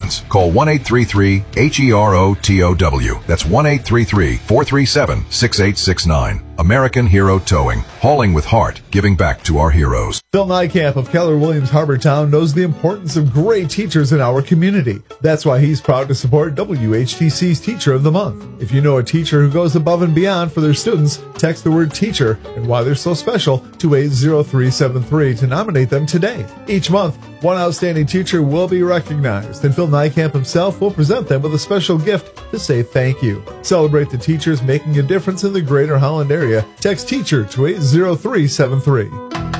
assistance. Call 1-833-HEROTOW. That's 1-833-437-6869. American Hero Towing. Hauling with heart, giving back to our heroes. Phil Nykamp of Keller Williams Harbortown knows the importance of great teachers in our community. That's why he's proud to support WHTC's Teacher of the Month. If you know a teacher who goes above and beyond for their students, text the word teacher and why they're so special to 80373 to nominate them today. Each month, one outstanding teacher will be recognized, and Phil Nykamp himself will present them with a special gift to say thank you. Celebrate the teachers making a difference in the greater Holland area. Text teacher to 80373.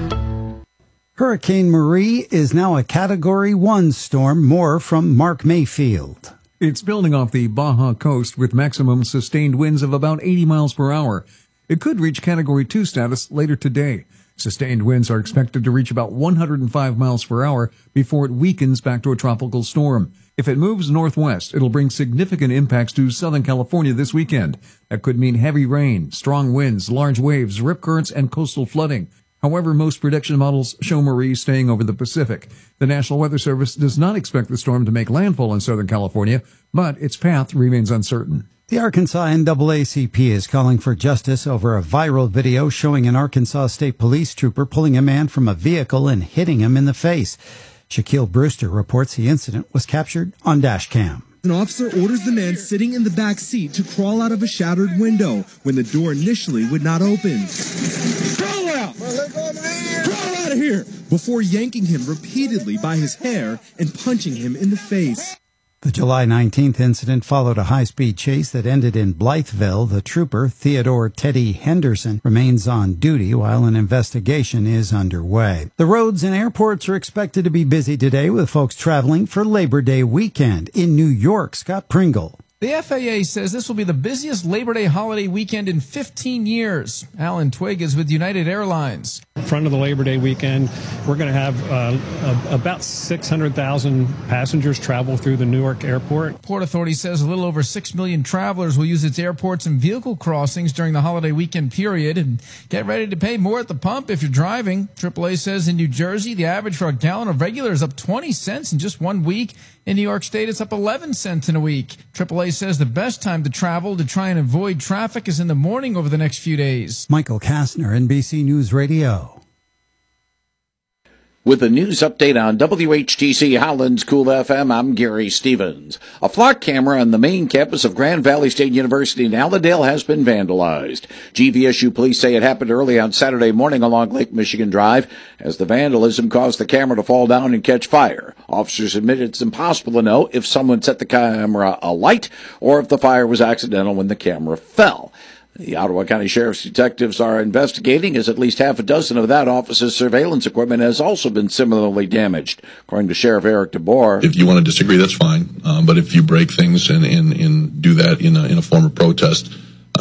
Hurricane Marie is now a Category 1 storm. More from Mark Mayfield. It's building off the Baja coast with maximum sustained winds of about 80 miles per hour. It could reach Category 2 status later today. Sustained winds are expected to reach about 105 miles per hour before it weakens back to a tropical storm. If it moves northwest, it'll bring significant impacts to Southern California this weekend. That could mean heavy rain, strong winds, large waves, rip currents, and coastal flooding. However, most prediction models show Marie staying over the Pacific. The National Weather Service does not expect the storm to make landfall in Southern California, but its path remains uncertain. The Arkansas NAACP is calling for justice over a viral video showing an Arkansas State Police trooper pulling a man from a vehicle and hitting him in the face. Shaquille Brewster reports the incident was captured on dash cam. An officer orders the man sitting in the back seat to crawl out of a shattered window when the door initially would not open. Crawl out! Crawl out of here! Before yanking him repeatedly by his hair and punching him in the face. The July 19th incident followed a high-speed chase that ended in Blytheville. The trooper, Theodore Teddy Henderson, remains on duty while an investigation is underway. The roads and airports are expected to be busy today with folks traveling for Labor Day weekend. In New York, Scott Pringle. The FAA says this will be the busiest Labor Day holiday weekend in 15 years. Alan Twigg is with United Airlines. In front of the Labor Day weekend, we're going to have about 600,000 passengers travel through the Newark airport. Port Authority says a little over 6 million travelers will use its airports and vehicle crossings during the holiday weekend period. And get ready to pay more at the pump if you're driving. AAA says in New Jersey, the average for a gallon of regular is up 20 cents in just 1 week. In New York State, it's up 11 cents in a week. AAA says the best time to travel to try and avoid traffic is in the morning over the next few days. Michael Kastner, NBC News Radio. With a news update on WHTC Highlands Cool FM, I'm Gary Stevens. A flock camera on the main campus of Grand Valley State University in Allendale has been vandalized. GVSU police say it happened early on Saturday morning along Lake Michigan Drive as the vandalism caused the camera to fall down and catch fire. Officers admit it's impossible to know if someone set the camera alight or if the fire was accidental when the camera fell. The Ottawa County Sheriff's detectives are investigating as at least half a dozen of that office's surveillance equipment has also been similarly damaged, according to Sheriff Eric DeBoer. If you want to disagree, that's fine. But if you break things and do that in a form of protest,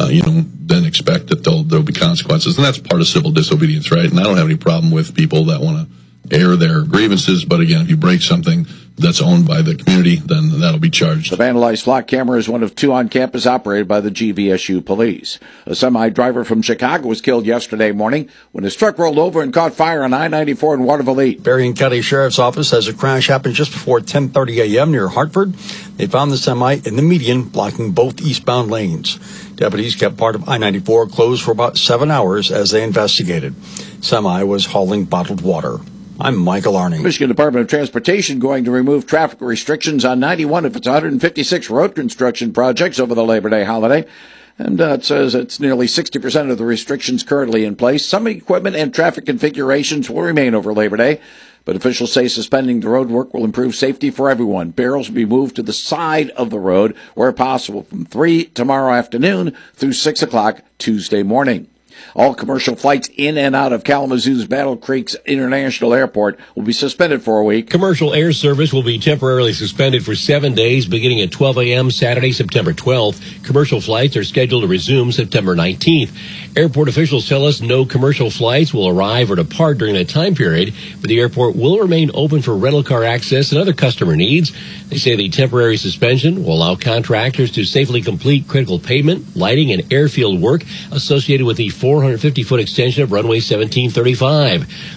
then expect that there'll be consequences. And that's part of civil disobedience, right? And I don't have any problem with people that want to air their grievances. But again, if you break something that's owned by the community, then that'll be charged. The vandalized flock camera is one of two on campus operated by the GVSU police. A semi-driver from Chicago was killed yesterday morning when his truck rolled over and caught fire on I-94 in Waterville 8. Berrien County Sheriff's Office says a crash happened just before 10:30 a.m. near Hartford. They found the semi in the median, blocking both eastbound lanes. Deputies kept part of I-94 closed for about 7 hours as they investigated. Semi was hauling bottled water. I'm Michael Arning. Michigan Department of Transportation going to remove traffic restrictions on 91 of its 156 road construction projects over the Labor Day holiday. And it says it's nearly 60% of the restrictions currently in place. Some equipment and traffic configurations will remain over Labor Day, but officials say suspending the road work will improve safety for everyone. Barrels will be moved to the side of the road where possible from 3 tomorrow afternoon through 6 o'clock Tuesday morning. All commercial flights in and out of Kalamazoo's Battle Creek International Airport will be suspended for a week. Commercial air service will be temporarily suspended for 7 days beginning at 12 a.m. Saturday, September 12th. Commercial flights are scheduled to resume September 19th. Airport officials tell us no commercial flights will arrive or depart during that time period, but the airport will remain open for rental car access and other customer needs. They say the temporary suspension will allow contractors to safely complete critical pavement, lighting, and airfield work associated with the 450-foot extension of runway 1735.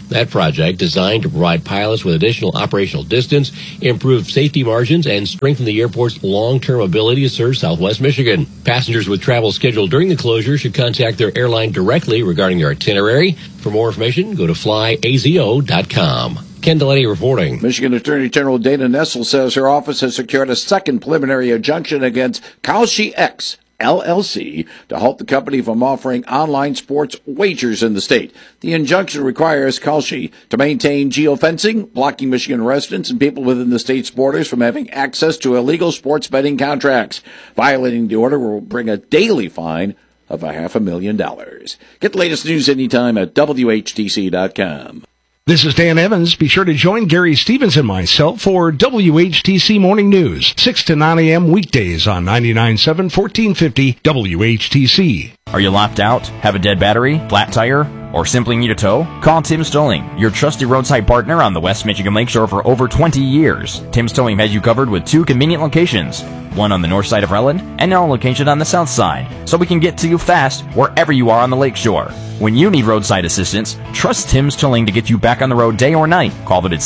That project, designed to provide pilots with additional operational distance, improve safety margins, and strengthen the airport's long-term ability to serve Southwest Michigan. Passengers with travel scheduled during the closure should contact their airline directly regarding their itinerary. For more information, go to flyazo.com. Ken Delaney reporting. Michigan Attorney General Dana Nessel says her office has secured a second preliminary injunction against Kalshi X LLC to halt the company from offering online sports wagers in the state. The injunction requires Kalshi to maintain geofencing, blocking Michigan residents and people within the state's borders from having access to illegal sports betting contracts. Violating the order will bring a daily fine of $500,000. Get the latest news anytime at WHTC.com. This is Dan Evans. Be sure to join Gary Stevens and myself for WHTC Morning News, 6 to 9 a.m. weekdays on 99.7 1450 WHTC. Are you locked out, have a dead battery, flat tire, or simply need a tow? Call Tim's Towing, your trusted roadside partner on the West Michigan Lakeshore for over 20 years. Tim's Towing has you covered with 2 convenient locations, one on the north side of Relland and now a location on the south side, so we can get to you fast wherever you are on the lakeshore. When you need roadside assistance, trust Tim's Towing to get you back on the road day or night. Call them at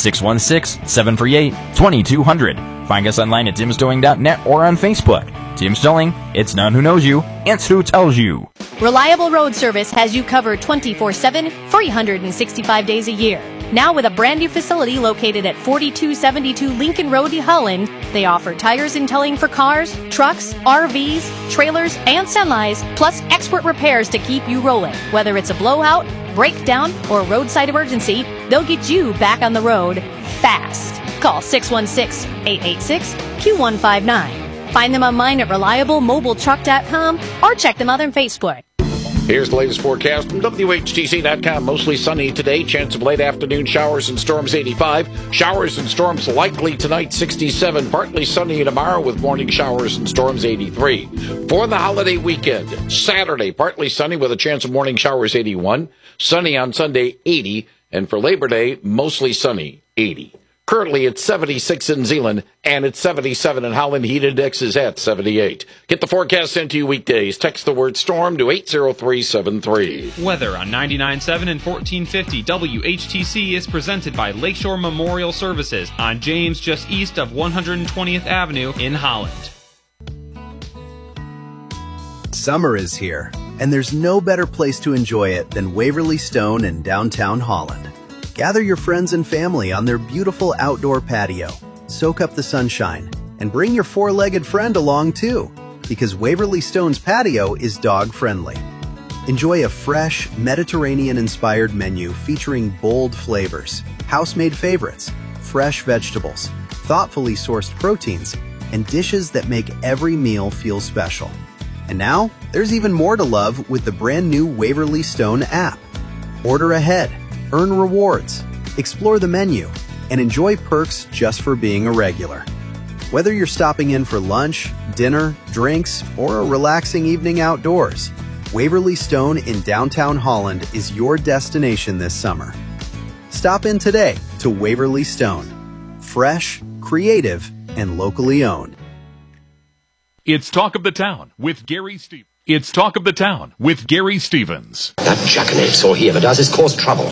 616-738-2200. Find us online at timstowing.net or on Facebook. Tim's Towing, it's not who knows you, it's who tells you. Reliable Road Service has you covered 24/7, 365 days a year. Now with a brand new facility located at 4272 Lincoln Road, Holland, they offer tires and towing for cars, trucks, RVs, trailers, and semis, plus expert repairs to keep you rolling. Whether it's a blowout, breakdown, or roadside emergency, they'll get you back on the road fast. Call 616-886-Q159. Find them online at reliablemobiletruck.com or check them out on Facebook. Here's the latest forecast from WHTC.com. Mostly sunny today. Chance of late afternoon showers and storms 85. Showers and storms likely tonight 67. Partly sunny tomorrow with morning showers and storms 83. For the holiday weekend, Saturday, partly sunny with a chance of morning showers 81. Sunny on Sunday 80. And for Labor Day, mostly sunny 80. Currently, it's 76 in Zeeland, and it's 77 in Holland. Heat index is at 78. Get the forecast sent to you weekdays. Text the word storm to 80373. Weather on 99.7 and 1450 WHTC is presented by Lakeshore Memorial Services on James, just east of 120th Avenue in Holland. Summer is here, and there's no better place to enjoy it than Waverly Stone in downtown Holland. Gather your friends and family on their beautiful outdoor patio, soak up the sunshine, and bring your four-legged friend along too, because Waverly Stone's patio is dog-friendly. Enjoy a fresh, Mediterranean-inspired menu featuring bold flavors, house-made favorites, fresh vegetables, thoughtfully sourced proteins, and dishes that make every meal feel special. And now, there's even more to love with the brand new Waverly Stone app. Order ahead, earn rewards, explore the menu, and enjoy perks just for being a regular. Whether you're stopping in for lunch, dinner, drinks, or a relaxing evening outdoors, Waverly Stone in downtown Holland is your destination this summer. Stop in today to Waverly Stone. Fresh, creative, and locally owned. It's Talk of the Town with Gary Stevens. It's Talk of the Town with Gary Stevens. That jackanapes all he ever does is cause trouble.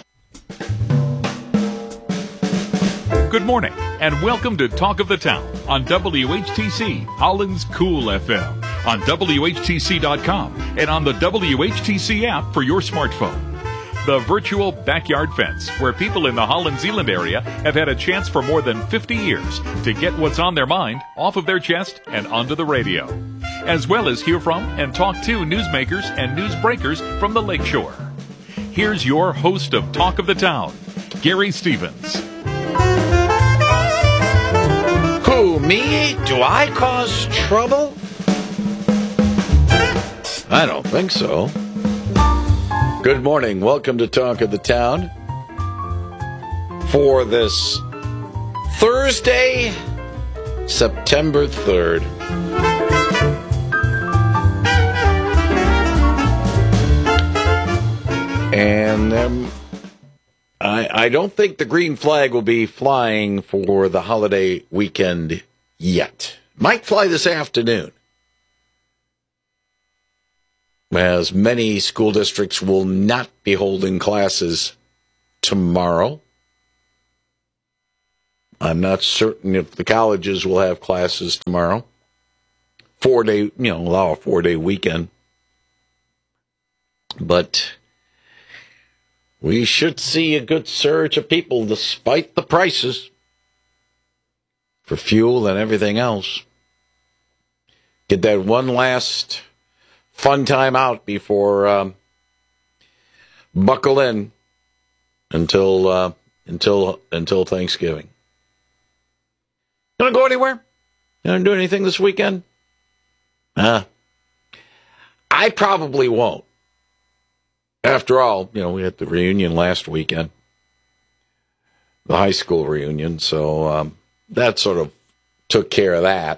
Good morning, and welcome to Talk of the Town on WHTC, Holland's Cool FM, on WHTC.com, and on the WHTC app for your smartphone. The virtual backyard fence, where people in the Holland-Zeeland area have had a chance for more than 50 years to get what's on their mind off of their chest and onto the radio, as well as hear from and talk to newsmakers and newsbreakers from the Lakeshore. Here's your host of Talk of the Town, Gary Stevens. Who, me? Do I cause trouble? I don't think so. Good morning. Welcome to Talk of the Town for this Thursday, September 3rd. And I don't think the green flag will be flying for the holiday weekend yet. Might fly this afternoon, as many school districts will not be holding classes tomorrow. I'm not certain if the colleges will have classes tomorrow. 4-day, allow a 4-day weekend. But we should see a good surge of people despite the prices for fuel and everything else. Get that one last fun time out before buckle in until Thanksgiving. Gonna go anywhere? Gonna do anything this weekend? I probably won't. After all, we had the reunion last weekend, the high school reunion, so that sort of took care of that.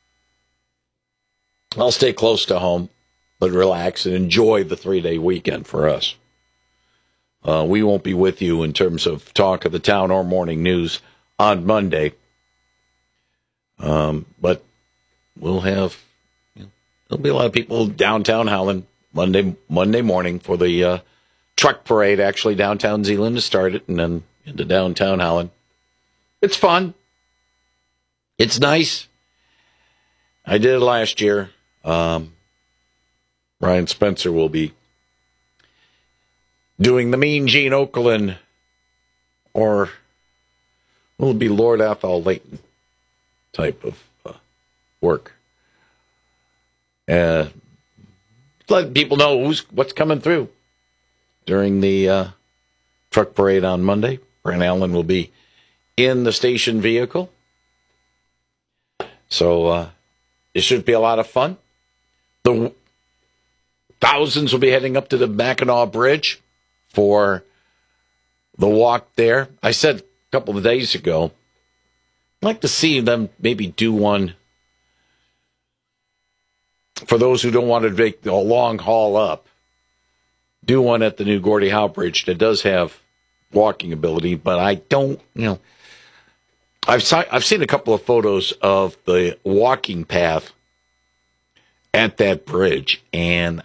I'll stay close to home, but relax and enjoy the 3-day weekend for us. We won't be with you in terms of Talk of the Town or Morning News on Monday, but we'll have, there'll be a lot of people downtown Howland Monday morning for the truck parade. Actually, downtown Zeeland to start it, and then into downtown Howland. It's fun. It's nice. I did it last year. Ryan Spencer will be doing the Mean Gene Okerlund, or will it be Lord Athol Layton type of work. Let people know what's coming through during the truck parade on Monday. Brent Allen will be in the station vehicle. So it should be a lot of fun. The thousands will be heading up to the Mackinac Bridge for the walk there. I said a couple of days ago, I'd like to see them maybe do one for those who don't want to make a long haul up. Do one at the new Gordie Howe Bridge that does have walking ability, but I don't, I've seen a couple of photos of the walking path at that bridge, and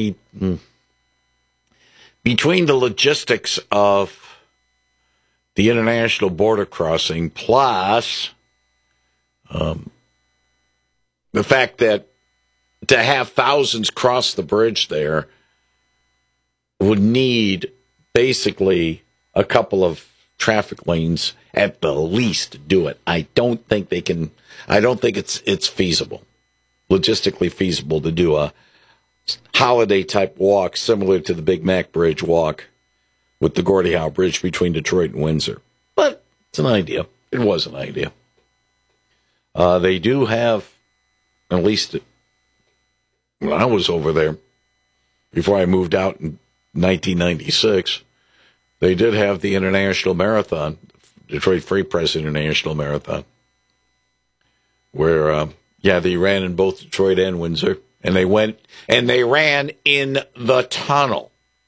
between the logistics of the international border crossing plus the fact that to have thousands cross the bridge there would need basically a couple of traffic lanes at the least to do it. I don't think it's feasible, logistically feasible to do a holiday type walk similar to the Big Mac Bridge walk with the Gordie Howe Bridge between Detroit and Windsor. But it's an idea. It was an idea. They do have, at least when I was over there, before I moved out in 1996, they did have the International Marathon, Detroit Free Press International Marathon, where, they ran in both Detroit and Windsor, and they ran in the tunnel.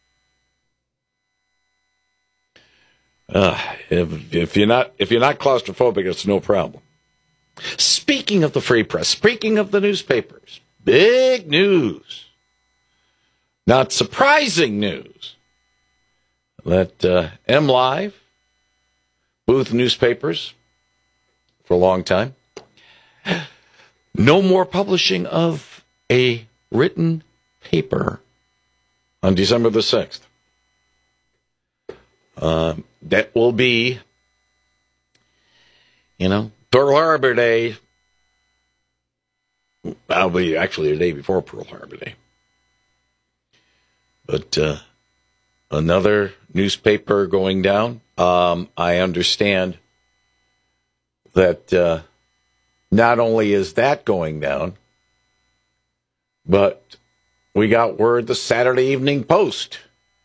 If you're not claustrophobic, it's no problem. Speaking of the Free Press, speaking of the newspapers, big news, not surprising news, that MLive, Booth Newspapers, for a long time, no more publishing of a written paper on December the 6th. That will be, Pearl Harbor Day. That'll be actually the day before Pearl Harbor Day. But another newspaper going down. I understand that not only is that going down, but we got word the Saturday Evening Post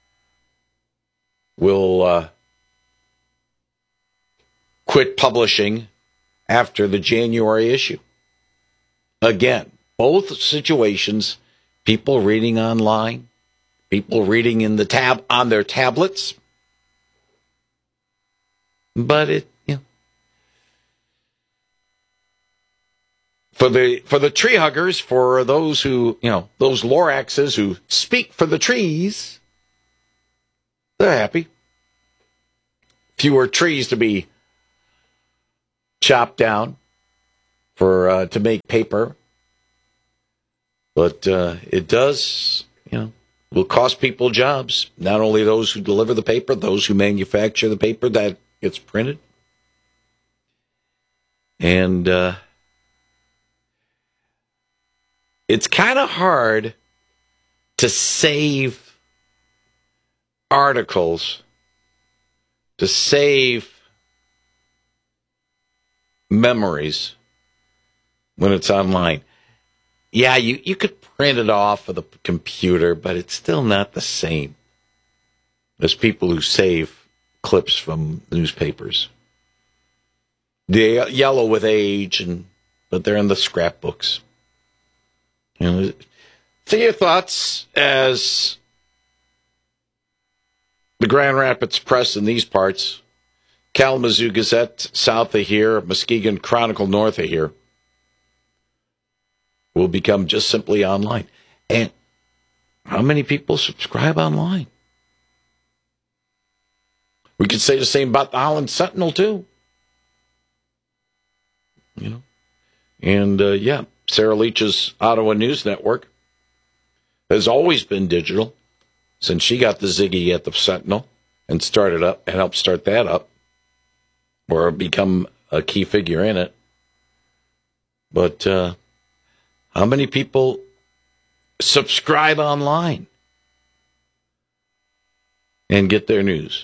will quit publishing after the January issue. Again, both situations, people reading online, people reading in the on their tablets. But for the tree huggers, for those who, those Loraxes who speak for the trees, they're happy. fewer trees to be chopped down for to make paper. But it does, will cost people jobs. Not only those who deliver the paper, those who manufacture the paper that gets printed. And it's kind of hard to save articles, to save memories when it's online. Yeah, you could print it off of the computer, but it's still not the same as people who save clips from newspapers. They yellow with age, but they're in the scrapbooks. So your thoughts as the Grand Rapids Press in these parts, Kalamazoo Gazette south of here, Muskegon Chronicle north of here, will become just simply online. And how many people subscribe online? We could say the same about the Holland Sentinel, too. And, Sarah Leach's Ottawa News Network has always been digital since she got the Ziggy at the Sentinel and helped start that up, or become a key figure in it. But how many people subscribe online and get their news?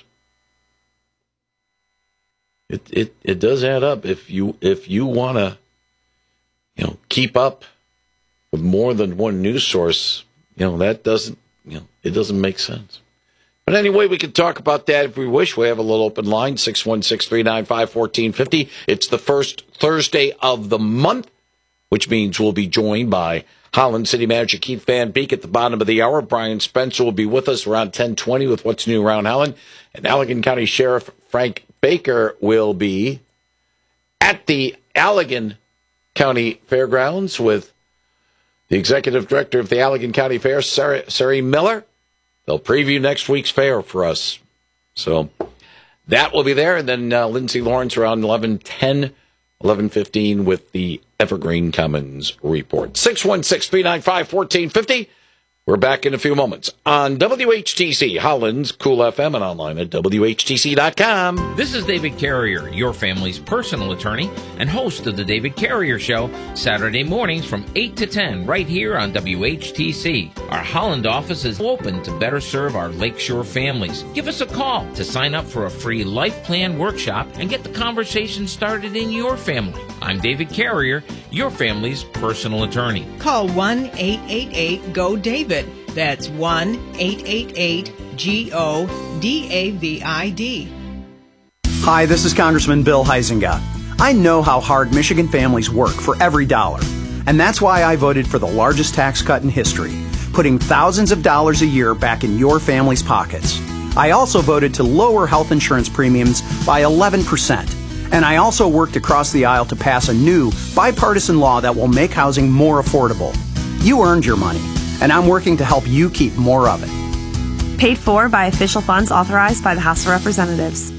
It does add up. If you want to keep up with more than one news source, that doesn't make sense. But anyway, we can talk about that if we wish. We have a little open line, 616-395-1450. It's the first Thursday of the month, which means we'll be joined by Holland City Manager Keith Van Beek at the bottom of the hour. Brian Spencer will be with us around 10:20 with What's New Around Holland. And Allegan County Sheriff Frank Baker will be at the Allegan County Fairgrounds with the Executive Director of the Allegan County Fair, Sari Miller. They'll preview next week's fair for us. So that will be there. And then Lindsay Lawrence around 11:10, 11:15 with the Evergreen Commons Report. 616-395-1450. We're back in a few moments on WHTC, Holland's Cool FM, and online at WHTC.com. This is David Carrier, your family's personal attorney and host of The David Carrier Show, Saturday mornings from 8 to 10 right here on WHTC. Our Holland office is open to better serve our Lakeshore families. Give us a call to sign up for a free life plan workshop and get the conversation started in your family. I'm David Carrier, your family's personal attorney. Call 1-888-GO-DAVID. That's 1-888-GO-DAVID. Hi, this is Congressman Bill Huizenga. I know how hard Michigan families work for every dollar. And that's why I voted for the largest tax cut in history, putting thousands of dollars a year back in your family's pockets. I also voted to lower health insurance premiums by 11%. And I also worked across the aisle to pass a new bipartisan law that will make housing more affordable. You earned your money, and I'm working to help you keep more of it. Paid for by official funds authorized by the House of Representatives.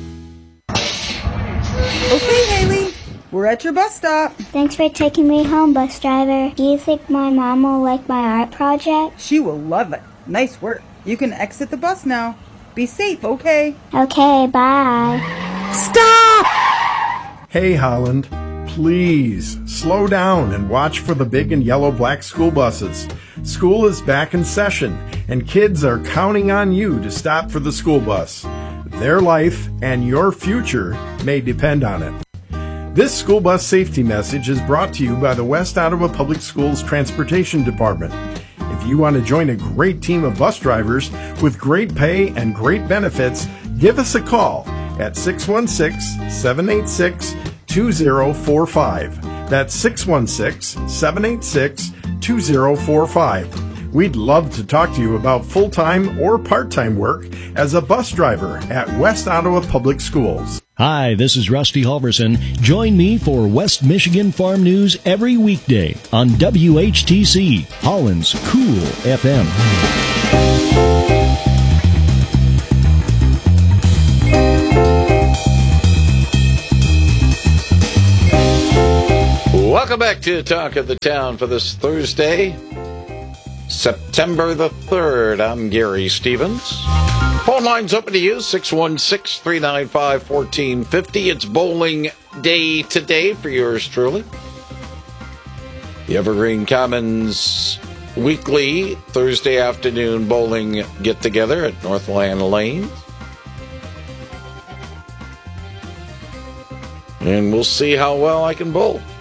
Okay, Haley, we're at your bus stop. Thanks for taking me home, bus driver. Do you think my mom will like my art project? She will love it. Nice work. You can exit the bus now. Be safe, okay? Okay, bye. Stop! Hey, Holland, please slow down and watch for the big and yellow black school buses. School is back in session, and kids are counting on you to stop for the school bus. Their life and your future may depend on it. This school bus safety message is brought to you by the West Ottawa Public Schools Transportation Department. If you want to join a great team of bus drivers with great pay and great benefits, give us a call at 616-786-2045. That's 616-786-2045. We'd love to talk to you about full-time or part-time work as a bus driver at West Ottawa Public Schools. Hi, this is Rusty Halverson. Join me for West Michigan Farm News every weekday on WHTC, Holland's Cool FM. Welcome back to Talk of the Town for this Thursday, September the 3rd. I'm Gary Stevens. Phone lines open to you, 616-395-1450. It's bowling day today for yours truly. The Evergreen Commons weekly Thursday afternoon bowling get-together at Northland Lane. And we'll see how well I can bowl.